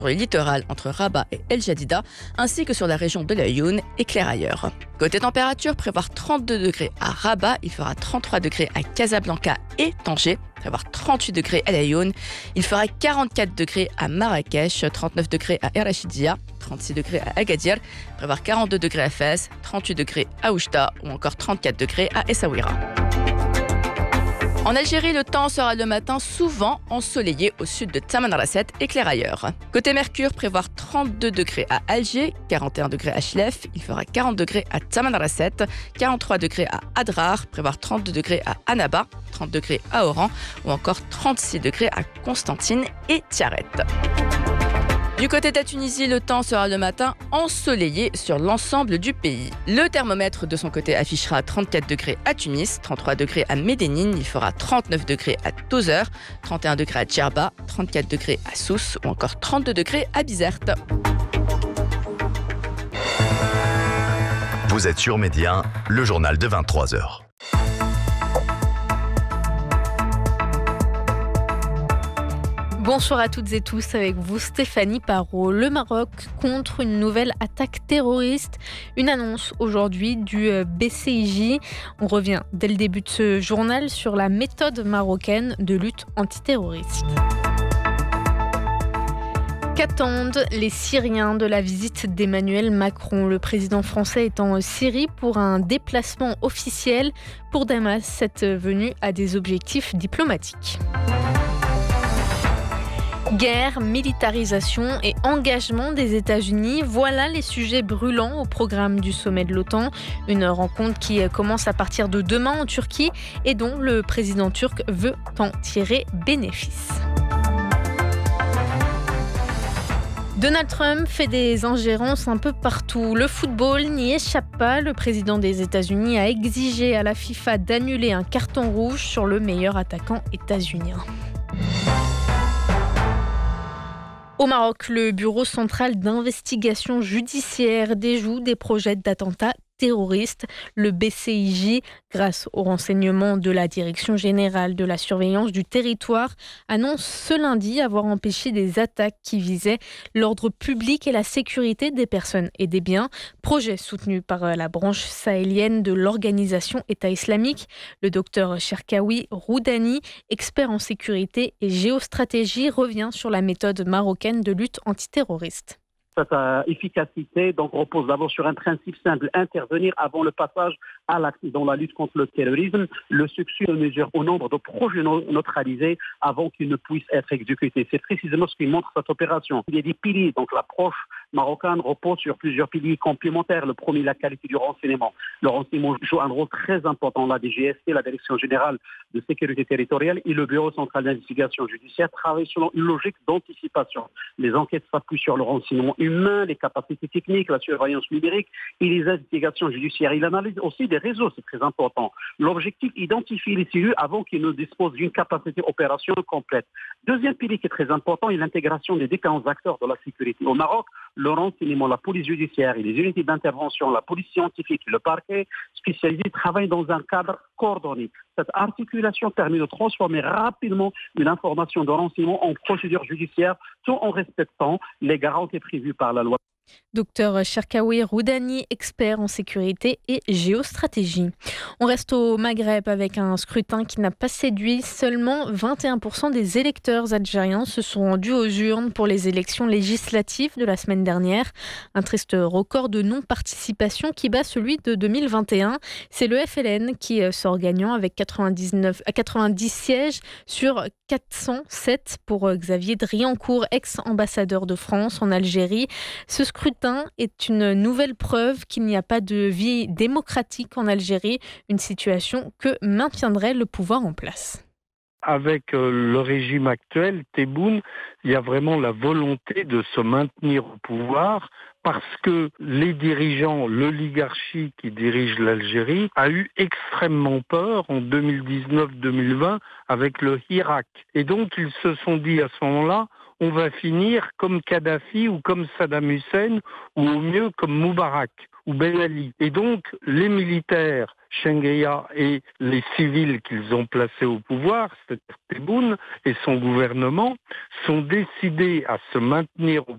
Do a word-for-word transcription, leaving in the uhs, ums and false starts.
sur le littoral entre Rabat et El Jadida, ainsi que sur la région de l'Ayoun et clair ailleurs. Côté température, prévoir trente-deux degrés à Rabat, il fera trente-trois degrés à Casablanca et Tanger, prévoir trente-huit degrés à l'Ayoun, il fera quarante-quatre degrés à Marrakech, trente-neuf degrés à El Rachidia, trente-six degrés à Agadir, prévoir quarante-deux degrés à Fès, trente-huit degrés à Oujda ou encore trente-quatre degrés à Essaouira. En Algérie, le temps sera le matin souvent ensoleillé au sud de Tamanrasset et clair ailleurs. Côté Mercure, prévoir trente-deux degrés à Alger, quarante et un degrés à Chlef, il fera quarante degrés à Tamanrasset, quarante-trois degrés à Adrar, prévoir trente-deux degrés à Annaba, trente degrés à Oran ou encore trente-six degrés à Constantine et Tiaret. Du côté de la Tunisie, le temps sera le matin ensoleillé sur l'ensemble du pays. Le thermomètre de son côté affichera trente-quatre degrés à Tunis, trente-trois degrés à Médénine, il fera trente-neuf degrés à Tozeur, trente et un degrés à Djerba, trente-quatre degrés à Sousse ou encore trente-deux degrés à Bizerte. Vous êtes sur Média, le journal de vingt-trois heures. Bonsoir à toutes et tous, avec vous Stéphanie Parot. Le Maroc contre une nouvelle attaque terroriste. Une annonce aujourd'hui du B C I J. On revient dès le début de ce journal sur la méthode marocaine de lutte antiterroriste. Qu'attendent les Syriens de la visite d'Emmanuel Macron? Le président français est en Syrie pour un déplacement officiel. Pour Damas, cette venue a des objectifs diplomatiques. Guerre, militarisation et engagement des États-Unis, voilà les sujets brûlants au programme du sommet de l'OTAN. Une rencontre qui commence à partir de demain en Turquie et dont le président turc veut en tirer bénéfice. Donald Trump fait des ingérences un peu partout. Le football n'y échappe pas. Le président des États-Unis a exigé à la FIFA d'annuler un carton rouge sur le meilleur attaquant états-unien. Au Maroc, le Bureau central d'investigation judiciaire déjoue des projets d'attentats terroristes. Le B C I J, grâce aux renseignements de la Direction générale de la surveillance du territoire, annonce ce lundi avoir empêché des attaques qui visaient l'ordre public et la sécurité des personnes et des biens. Projet soutenu par la branche sahélienne de l'organisation État islamique. Le docteur Cherkaoui Roudani, expert en sécurité et géostratégie, revient sur la méthode marocaine de lutte antiterroriste. Cette euh, efficacité donc, repose d'abord sur un principe simple, intervenir avant le passage à l'acte dans la lutte contre le terrorisme. Le succès se mesure au nombre de projets neutralisés avant qu'ils ne puissent être exécutés. C'est précisément ce qui montre cette opération. Il y a des piliers, donc l'approche marocaine repose sur plusieurs piliers complémentaires. Le premier, la qualité du renseignement. Le renseignement joue un rôle très important. La D G S T, la Direction générale de sécurité territoriale et le Bureau central d'investigation judiciaire travaillent selon une logique d'anticipation. Les enquêtes s'appuient sur le renseignement humain, les capacités techniques, la surveillance numérique et les investigations judiciaires. Il analyse aussi des réseaux, c'est très important. L'objectif, identifier les cellules avant qu'ils ne disposent d'une capacité opérationnelle complète. Deuxième pilier qui est très important est l'intégration des différents acteurs de la sécurité. Au Maroc, le renseignement, la police judiciaire et les unités d'intervention, la police scientifique et le parquet spécialisé travaillent dans un cadre coordonné. Cette articulation permet de transformer rapidement une information de renseignement en procédure judiciaire tout en respectant les garanties prévues par la loi. Docteur Cherkaoui Roudani, expert en sécurité et géostratégie. On reste au Maghreb avec un scrutin qui n'a pas séduit. Seulement vingt et un pour cent des électeurs algériens se sont rendus aux urnes pour les élections législatives de la semaine dernière. Un triste record de non-participation qui bat celui de deux mille vingt et un. C'est le F L N qui sort gagnant avec quatre-vingt-dix-neuf à quatre-vingt-dix sièges sur quatre cent sept pour Xavier Driancourt, ex-ambassadeur de France en Algérie. Ce scrutin est une nouvelle preuve qu'il n'y a pas de vie démocratique en Algérie, une situation que maintiendrait le pouvoir en place. Avec le régime actuel, Tebboune, il y a vraiment la volonté de se maintenir au pouvoir parce que les dirigeants, l'oligarchie qui dirige l'Algérie, a eu extrêmement peur en deux mille dix-neuf deux mille vingt avec le Hirak. Et donc ils se sont dit à ce moment-là, on va finir comme Kadhafi ou comme Saddam Hussein ou au mieux comme Moubarak ou Ben Ali. Et donc les militaires, Chengeya et les civils qu'ils ont placés au pouvoir, c'est-à-dire Tebboune et son gouvernement, sont décidés à se maintenir au